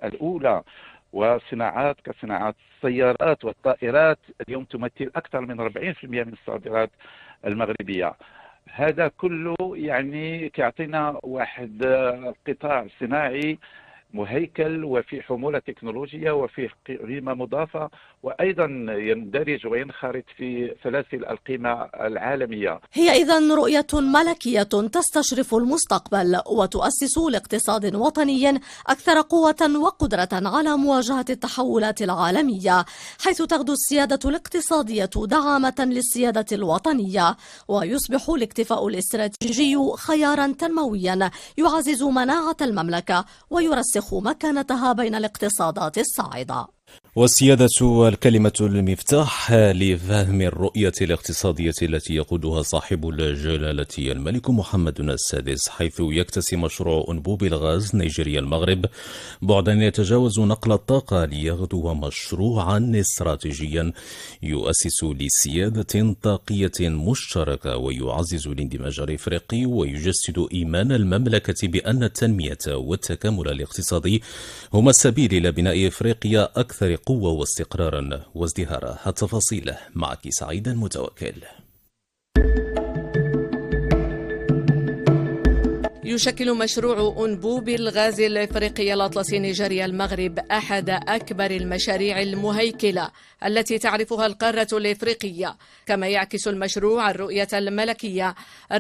الأولى، وصناعات كصناعات السيارات والطائرات اليوم تمثل أكثر من 40% من الصادرات المغربية. هذا كله يعني كيعطينا واحد قطاع صناعي مهيكل وفي حمولة تكنولوجية وفي قيمة مضافة، وأيضا يندرج وينخرط في سلاسل القيمة العالمية. هي إذن رؤية ملكية تستشرف المستقبل وتؤسس لاقتصاد وطني أكثر قوة وقدرة على مواجهة التحولات العالمية، حيث تغدو السيادة الاقتصادية دعامة للسيادة الوطنية، ويصبح الاكتفاء الاستراتيجي خيارا تنمويا يعزز مناعة المملكة ويرسخ مكانتها بين الاقتصادات الصاعدة. والسيادة الكلمة المفتاح لفهم الرؤية الاقتصادية التي يقودها صاحب الجلالة الملك محمد السادس، حيث يكتسي مشروع أنبوب الغاز نيجيريا المغرب بعدا يتجاوز نقل الطاقة ليغدو مشروعا استراتيجيا يؤسس لسيادة طاقية مشتركة ويعزز الاندماج الإفريقي ويجسد إيمان المملكة بأن التنمية والتكامل الاقتصادي هما السبيل إلى بناء إفريقيا أكثر قوة واستقرارا وازدهارا. التفاصيل معك سعيد المتوكل. يشكل مشروع أنبوب الغاز الإفريقي الأطلسي نيجيريا المغرب أحد أكبر المشاريع المهيكلة التي تعرفها القارة الإفريقية، كما يعكس المشروع الرؤية الملكية